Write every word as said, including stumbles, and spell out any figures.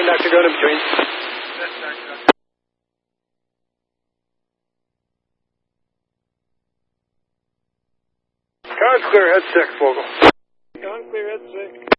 between, Doctor Going in between. Con clear, head six, Vogel. Con clear, head six.